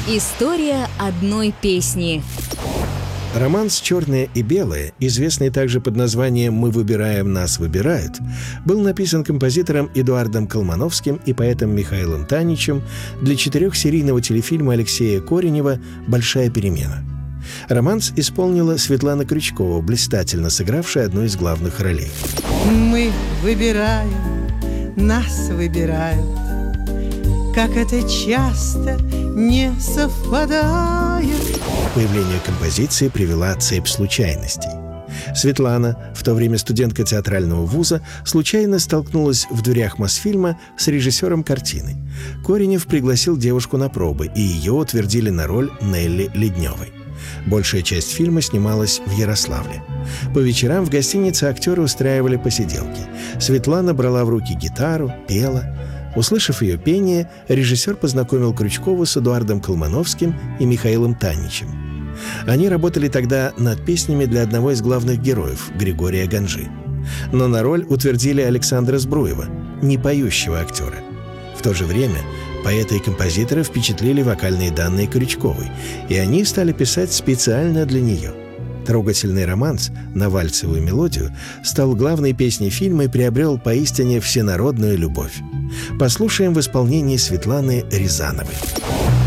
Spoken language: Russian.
История одной песни. Романс «Черное и белое», известный также под названием «Мы выбираем, нас выбирают», был написан композитором Эдуардом Колмановским и поэтом Михаилом Таничем для 4-серийного телефильма Алексея Коренева «Большая перемена». Романс исполнила Светлана Крючкова, блистательно сыгравшая одну из главных ролей. Мы выбираем, нас выбирают, как это часто не совпадает. Появление композиции привела цепь случайностей. Светлана, в то время студентка театрального вуза, случайно столкнулась в дверях Мосфильма с режиссером картины. Коренев пригласил девушку на пробы, и ее утвердили на роль Нелли Ледневой. Большая часть фильма снималась в Ярославле. По вечерам в гостинице актеры устраивали посиделки. Светлана брала в руки гитару, пела. Услышав ее пение, режиссер познакомил Крючкову с Эдуардом Колмановским и Михаилом Таничем. Они работали тогда над песнями для одного из главных героев, Григория Ганжи. Но на роль утвердили Александра Збруева, не поющего актера. В то же время поэта и композитора впечатлили вокальные данные Крючковой, и они стали писать специально для нее. Трогательный романс на вальсовую мелодию стал главной песней фильма и приобрел поистине всенародную любовь. Послушаем в исполнении Светланы Рязановой.